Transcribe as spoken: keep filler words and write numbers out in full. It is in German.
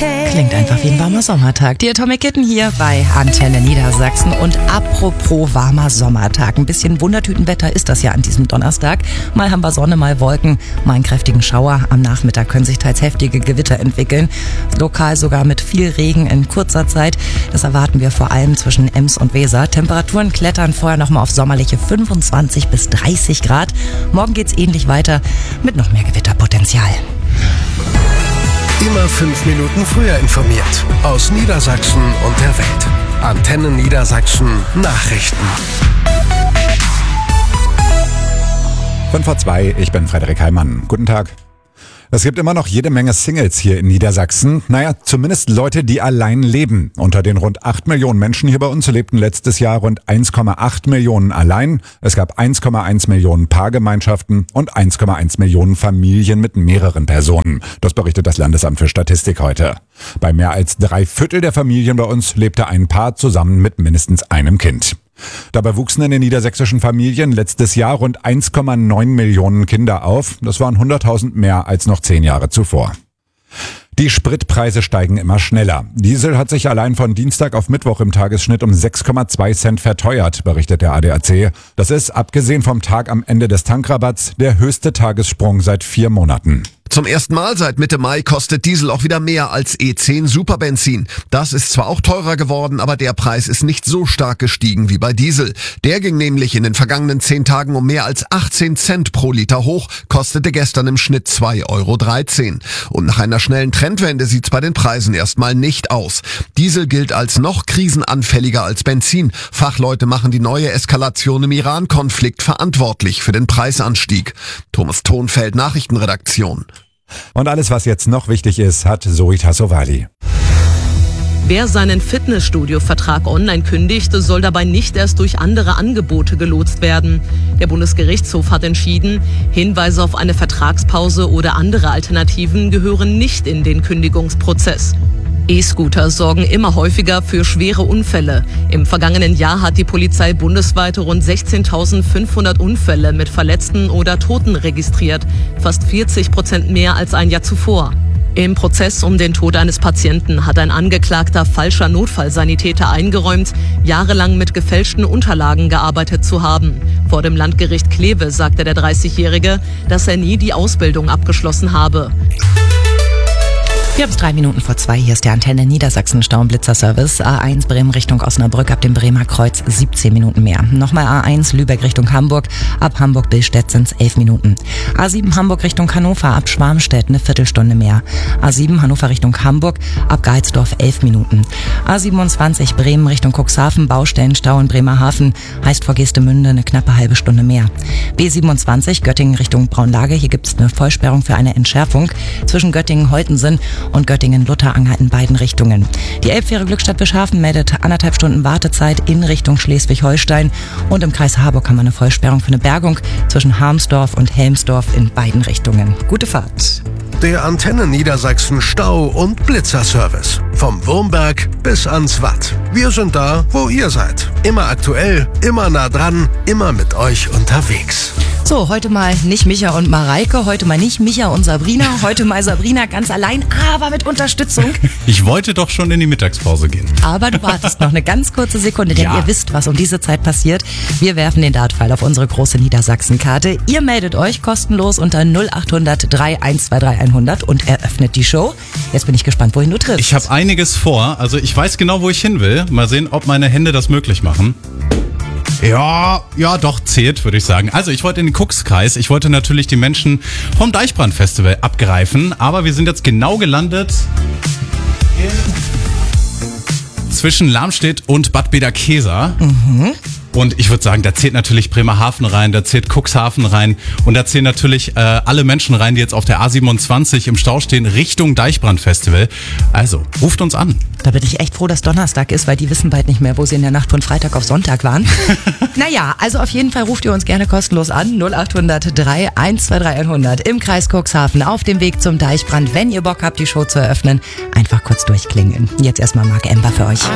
okay. Klingt einfach wie ein warmer Sommertag. Die Atomic Kitten hier bei Antenne Niedersachsen. Und apropos warmer Sommertag, ein bisschen Wundertütenwetter ist das ja an diesem Donnerstag. Mal haben wir Sonne, mal Wolken, mal einen kräftigen Schauer. Am Nachmittag können sich teils heftige Gewitter entwickeln. Lokal sogar mit viel Regen in kurzer Zeit. Das erwarten wir vor allem zwischen Ems und Weser. Temperaturen klettern vorher nochmal auf sommerliche fünfundzwanzig bis dreißig Grad. Morgen geht's ähnlich weiter mit noch mehr Gewitterpotenzial. Immer fünf Minuten früher informiert. Aus Niedersachsen und der Welt. Antenne Niedersachsen Nachrichten. fünf vor zwei, ich bin Frederik Heimann. Guten Tag. Es gibt immer noch jede Menge Singles hier in Niedersachsen. Naja, zumindest Leute, die allein leben. Unter den rund acht Millionen Menschen hier bei uns lebten letztes Jahr rund eins Komma acht Millionen allein. Es gab eins Komma eins Millionen Paargemeinschaften und eins Komma eins Millionen Familien mit mehreren Personen. Das berichtet das Landesamt für Statistik heute. Bei mehr als drei Viertel der Familien bei uns lebte ein Paar zusammen mit mindestens einem Kind. Dabei wuchsen in den niedersächsischen Familien letztes Jahr rund eins Komma neun Millionen Kinder auf. Das waren hunderttausend mehr als noch zehn Jahre zuvor. Die Spritpreise steigen immer schneller. Diesel hat sich allein von Dienstag auf Mittwoch im Tagesschnitt um sechs Komma zwei Cent verteuert, berichtet der A D A C. Das ist, abgesehen vom Tag am Ende des Tankrabatts, der höchste Tagessprung seit vier Monaten. Zum ersten Mal seit Mitte Mai kostet Diesel auch wieder mehr als E zehn Superbenzin. Das ist zwar auch teurer geworden, aber der Preis ist nicht so stark gestiegen wie bei Diesel. Der ging nämlich in den vergangenen zehn Tagen um mehr als achtzehn Cent pro Liter hoch, kostete gestern im Schnitt zwei Euro dreizehn. Und nach einer schnellen Trendwende sieht's bei den Preisen erstmal nicht aus. Diesel gilt als noch krisenanfälliger als Benzin. Fachleute machen die neue Eskalation im Iran-Konflikt verantwortlich für den Preisanstieg. Thomas Thonfeld, Nachrichtenredaktion. Und alles, was jetzt noch wichtig ist, hat Zoe Tassovali. Wer seinen Fitnessstudio-Vertrag online kündigt, soll dabei nicht erst durch andere Angebote gelotst werden. Der Bundesgerichtshof hat entschieden, Hinweise auf eine Vertragspause oder andere Alternativen gehören nicht in den Kündigungsprozess. E-Scooter sorgen immer häufiger für schwere Unfälle. Im vergangenen Jahr hat die Polizei bundesweit rund sechzehntausendfünfhundert Unfälle mit Verletzten oder Toten registriert, fast vierzig Prozent mehr als ein Jahr zuvor. Im Prozess um den Tod eines Patienten hat ein Angeklagter falscher Notfallsanitäter eingeräumt, jahrelang mit gefälschten Unterlagen gearbeitet zu haben. Vor dem Landgericht Kleve sagte der dreißigjährige, dass er nie die Ausbildung abgeschlossen habe. Wir haben es drei Minuten vor zwei. Hier ist der Antenne Niedersachsen Stau- und Blitzerservice. A eins Bremen Richtung Osnabrück ab dem Bremer Kreuz siebzehn Minuten mehr. Nochmal A eins Lübeck Richtung Hamburg. Ab Hamburg-Billstedt sind es elf Minuten. A sieben Hamburg Richtung Hannover ab Schwarmstedt eine Viertelstunde mehr. A sieben Hannover Richtung Hamburg ab Geitsdorf elf Minuten. A siebenundzwanzig Bremen Richtung Cuxhaven Baustellenstau in Bremerhaven heißt vor Geestemünde eine knappe halbe Stunde mehr. B siebenundzwanzig Göttingen Richtung Braunlage. Hier gibt es eine Vollsperrung für eine Entschärfung zwischen Göttingen-Holtensen und Göttingen-Lutteranger in beiden Richtungen. Die Elbfähre Glückstadt-Bischhafen meldet anderthalb Stunden Wartezeit in Richtung Schleswig-Holstein und im Kreis Harburg haben wir eine Vollsperrung für eine Bergung zwischen Harmsdorf und Helmsdorf in beiden Richtungen. Gute Fahrt! Der Antenne Niedersachsen Stau- und Blitzerservice. Vom Wurmberg bis ans Watt. Wir sind da, wo ihr seid. Immer aktuell, immer nah dran, immer mit euch unterwegs. So, heute mal nicht Micha und Mareike, heute mal nicht Micha und Sabrina, heute mal Sabrina ganz allein, aber mit Unterstützung. Ich wollte doch schon in die Mittagspause gehen. Aber du wartest noch eine ganz kurze Sekunde, denn Ja. ihr wisst, was um diese Zeit passiert. Wir werfen den Dartpfeil auf unsere große Niedersachsen-Karte. Ihr meldet euch kostenlos unter null achthundert drei eins zwei drei hundert und eröffnet die Show. Jetzt bin ich gespannt, wohin du triffst. Ich habe einiges vor, also ich weiß genau, wo ich hin will. Mal sehen, ob meine Hände das möglich machen. Ja, ja, doch, zählt, würde ich sagen. Also ich wollte in den Cuxkreis. Ich wollte natürlich die Menschen vom Deichbrand-Festival abgreifen, aber wir sind jetzt genau gelandet in zwischen Lamstedt und Bad Bederkesa. Mhm. Und ich würde sagen, da zählt natürlich Bremerhaven rein, da zählt Cuxhaven rein und da zählen natürlich äh, alle Menschen rein, die jetzt auf der A siebenundzwanzig im Stau stehen, Richtung Deichbrand-Festival. Also, ruft uns an. Da bin ich echt froh, dass Donnerstag ist, weil die wissen bald nicht mehr, wo sie in der Nacht von Freitag auf Sonntag waren. Naja, also auf jeden Fall ruft ihr uns gerne kostenlos an. null achthundert drei eins zwei drei hundert im Kreis Cuxhaven auf dem Weg zum Deichbrand. Wenn ihr Bock habt, die Show zu eröffnen, einfach kurz durchklingeln. Jetzt erstmal Marc Ember für euch.